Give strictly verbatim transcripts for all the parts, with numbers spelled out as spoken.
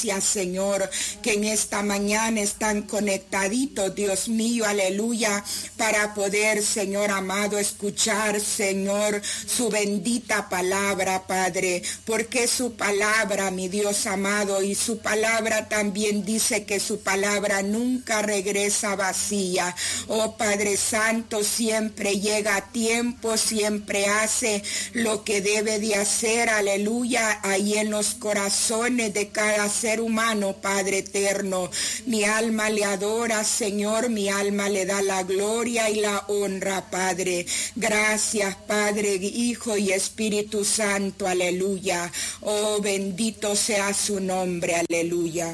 Gracias, Señor, que en esta mañana están conectaditos, Dios mío, aleluya, para poder, Señor amado, escuchar, Señor, su bendita palabra, Padre, porque su palabra, mi Dios amado, y su palabra también dice que su palabra nunca regresa vacía. Oh Padre Santo, siempre llega a tiempo, siempre hace lo que debe de hacer, aleluya, ahí en los corazones de cada ser humano, Padre eterno. Mi alma le adora, Señor, mi alma le da la gloria y la honra, Padre. Gracias, Padre, Hijo y Espíritu Santo, aleluya. Oh, bendito sea su nombre, aleluya.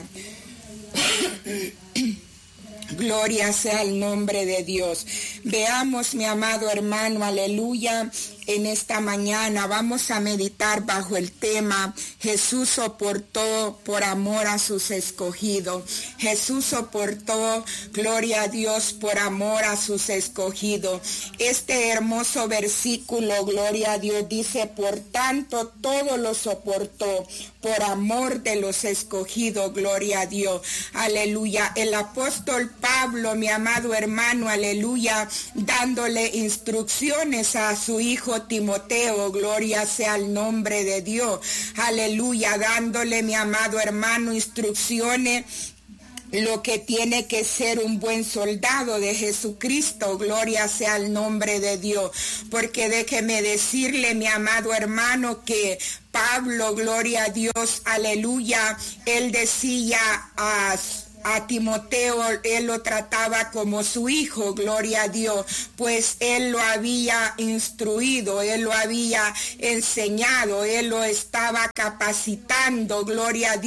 Gloria sea el nombre de Dios. Veamos, mi amado hermano, aleluya. En esta mañana vamos a meditar bajo el tema Jesús soportó por amor a sus escogidos. Jesús soportó, gloria a Dios, por amor a sus escogidos. Este hermoso versículo, gloria a Dios, dice, por tanto todo lo soportó por amor de los escogidos, gloria a Dios. Aleluya. El apóstol Pablo, mi amado hermano, aleluya, dándole instrucciones a su hijo Timoteo, gloria sea el nombre de Dios, aleluya, dándole, mi amado hermano, instrucciones lo que tiene que ser un buen soldado de Jesucristo, gloria sea el nombre de Dios, porque déjeme decirle, mi amado hermano, que Pablo, gloria a Dios, aleluya, él decía a A Timoteo, él lo trataba como su hijo, gloria a Dios, pues él lo había instruido, él lo había enseñado, él lo estaba capacitando, gloria a Dios.